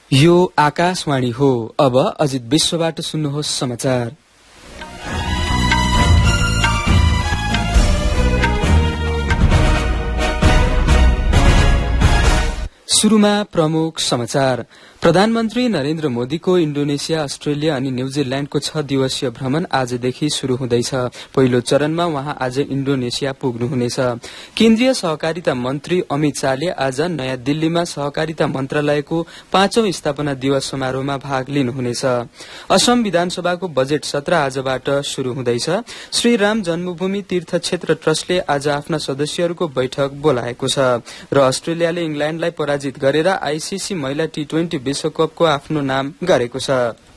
यो आकाशवाणी हो। अब अजित विश्वबाट सुन्नुहोस् समाचार। सुरुमा प्रमुख समाचार। प्रधानमन्त्री नरेन्द्र मोदीको इण्डोनेसिया, अस्ट्रेलिया अनि न्यूजील्याण्डको 6 दिवसीय भ्रमण आजदेखि शुरू हुँदैछ। पहिलो चरणमा उहाँ आज इण्डोनेसिया पुग्नुहुनेछ। केन्द्रीय सहकारिता मन्त्री अमित शाहले आज नयाँ दिल्लीमा सहकारिता मन्त्रालयको 5औं स्थापना दिवस समारोहमा भाग लिनुहुनेछ। असम विधानसभाको बजेट सत्र आजबाट शुरू हुँदैछ। श्री राम जन्मभूमि तीर्थ क्षेत्र ट्रस्टले आज आफ्ना सदस्यहरूको बैठक बोलाएको छ र अस्ट्रेलियाले इंग्ल्याण्डलाई पराजित गरेर आईसीसी महिला टी20 विश्वकपको आफ्नो नाम गरेको छ।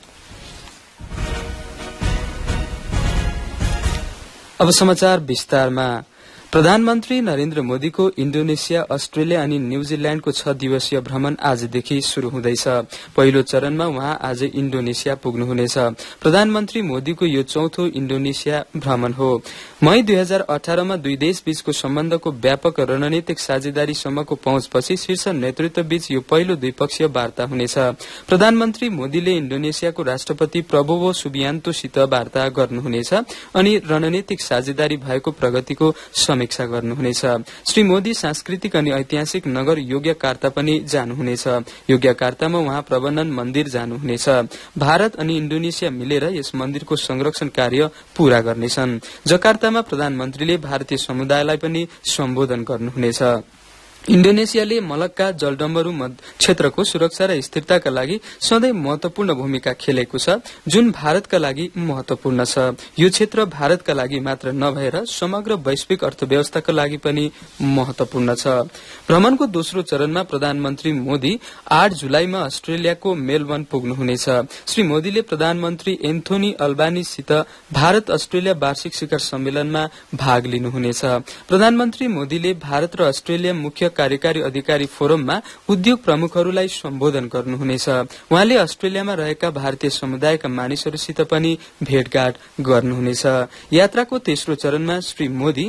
अब समाचार विस्तारमा। प्रधानमन्त्री नरेन्द्र मोदीको इण्डोनेसिया, अस्ट्रेलिया अनि न्यूजील्याण्डको 6 दिवसीय भ्रमण आजदेखि शुरू हुँदैछ। पहिलो चरणमा उहाँ आज इण्डोनेसिया पुग्नुहुनेछ। प्रधानमन्त्री मोदीको यो चौथो इण्डोनेसिया भ्रमण हो। मई 2018 मा दुई देश बीचको सम्बन्धको व्यापक रणनीतिक साझेदारीसम्मको पहुँचपछि शीर्ष नेतृत्व बीच यो पहिलो द्विपक्षीय वार्ता हुनेछ। प्रधानमन्त्री मोदीले इण्डोनेसियाको राष्ट्रपति प्रबोवो सुबियान्तोसित वार्ता गर्नुहुनेछ अनि रणनीतिक साझेदारी भएको प्रगतिको समीक्षा गर्नुहुनेछ। श्री मोदी सांस्कृतिक अनि ऐतिहासिक नगर योग्यकार्ता पनि जानुहुनेछ। योग्यकार्तामा उहाँ प्रबन्धन मन्दिर जानुहुनेछ। भारत अनि इण्डोनेसिया मिलेर यस मन्दिरको संरक्षण कार्य पूरा गर्नेछन्। जकार्तामा प्रधानमन्त्रीले भारतीय समुदायलाई पनि सम्बोधन गर्नुहुनेछ। इण्डोनेसियाले मलक्का जलडम्बरू क्षेत्रको सुरक्षा र स्थिरताका लागि सधैँ महत्वपूर्ण भूमिका खेलेको छ, जुन भारतका लागि महत्वपूर्ण छ। यो क्षेत्र भारतका लागि मात्र नभएर समग्र वैश्विक अर्थव्यवस्थाका लागि पनि महत्वपूर्ण छ। भ्रमणको दोस्रो चरणमा प्रधानमन्त्री मोदी 8 जुलाईमा अस्ट्रेलियाको मेलबर्न पुग्नुहुनेछ। श्री मोदीले प्रधानमन्त्री एन्थोनी अल्बानीसित भारत अस्ट्रेलिया वार्षिक शिखर सम्मेलनमा भाग लिनुहुनेछ। प्रधानमन्त्री मोदीले भारत र अस्ट्रेलिया मुख्य कार्यकारी अधिकारी फोरममा उद्योग प्रमुखहरूलाई सम्बोधन गर्नुहुनेछ। उहाँले अस्ट्रेलियामा रहेका भारतीय समुदायका मानिसहरूसित पनि भेटघाट गर्नुहुनेछ। यात्राको तेस्रो चरणमा श्री मोदी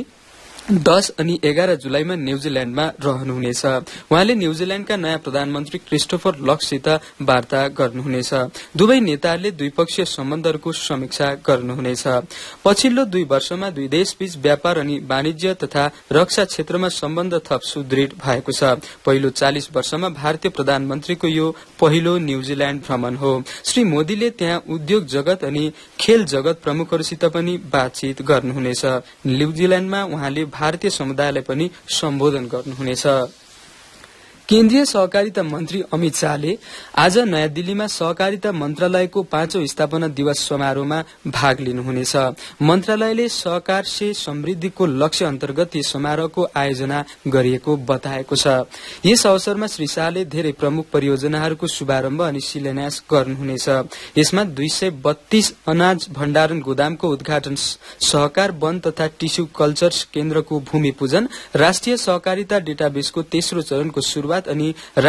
10 अनि 11 जुलाईमा न्यूजील्याण्डमा रहनुहुनेछ। उहाँले न्यूजील्याण्डका नयाँ प्रधानमन्त्री क्रिस्टोफर लक्ससित वार्ता गर्नुहुनेछ। दुवै नेताहरूले द्विपक्षीय सम्बन्धहरूको समीक्षा गर्नुहुनेछ। पछिल्लो 2 वर्षमा दुई देशबीच व्यापार अनि वाणिज्य तथा रक्षा क्षेत्रमा सम्बन्ध थप सुदृढ भएको छ। पहिलो 40 वर्षमा भारतीय प्रधानमन्त्रीको यो पहिलो न्यूजील्याण्ड भ्रमण हो। श्री मोदीले त्यहाँ उद्योग जगत अनि खेल जगत प्रमुखहरूसित पनि बातचित गर्नुहुनेछ। न्यूजील्याण्डमा उहाँले भारतीय समुदायलाई पनि सम्बोधन गर्नुहुनेछ। केन्द्रीय सहकारिता मन्त्री अमित शाहले आज नयाँ दिल्लीमा सहकारिता मन्त्रालयको 5औं स्थापना दिवस समारोहमा भाग लिनुहुनेछ। मन्त्रालयले सहकार से समृद्धिको लक्ष्य अन्तर्गत यस समारोहको आयोजना गरिएको बताएको छ। यस अवसरमा श्री शाहले धेरै प्रमुख परियोजनाहरूको शुभारम्भ अनि शिलान्यास गर्नुहुनेछ। यसमा 232 अनाज भण्डारण गोदामको उद्घाटन, सहकार वन तथा टिस्यू कल्चर केन्द्रको भूमि पूजन, राष्ट्रिय सहकारिता डेटाबेसको तेस्रो चरणको शुरूआत अनि